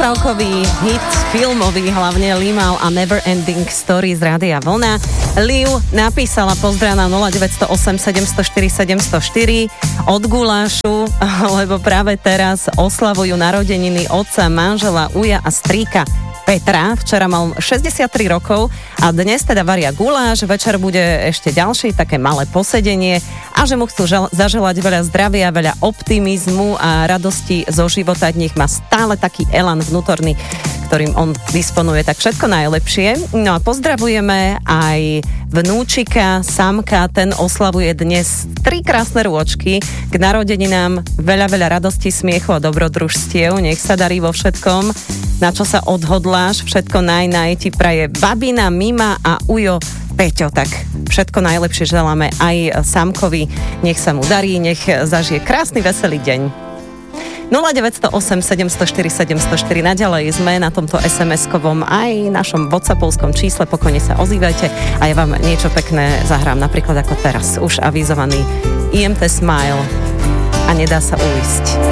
rozprávkový hit, filmový hlavne, Limahl a Never Ending Story z Rádia Vlna. Liv napísala pozdrav na 0908 704 704 od Gulášu, lebo práve teraz oslavujú narodeniny otca, manžela, uja a strýka Petra. Včera mal 63 rokov a dnes teda varia guláš, večer bude ešte ďalšie také malé posedenie a že mu chcú zaželať veľa zdravia, veľa optimizmu a radosti zo života, nech má stále taký elan vnútorný, ktorým on disponuje, tak všetko najlepšie. No a pozdravujeme aj vnúčika, Samka, ten oslavuje dnes 3 krásne rôčky k narodeninám, veľa radosti, smiechu a dobrodružstiev, nech sa darí vo všetkom, na čo sa odhodláš, všetko naj ti praje babina, Mima a ujo Peťo, tak všetko najlepšie želáme aj Samkovi, nech sa mu darí, nech zažije krásny, veselý deň. 0908 704 704, naďalej sme na tomto SMS-kovom aj našom WhatsAppovskom čísle, pokojne sa ozývajte a ja vám niečo pekné zahrám, napríklad ako teraz už avizovaný IMT Smile a Nedá sa uísť.